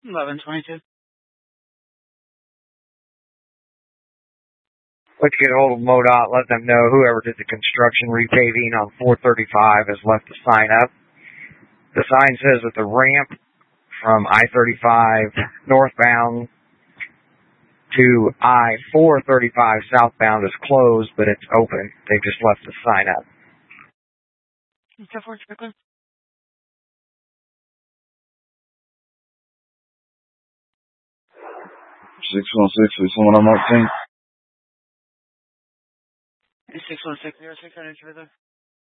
1122. Let's get a hold of MoDOT, let them know whoever did the construction repaving on 435 has left the sign up. The sign says that the ramp from I-35 northbound to I-435 southbound is closed, but it's open. They just left the sign up. 616, is someone on Mark 10? 616, 06,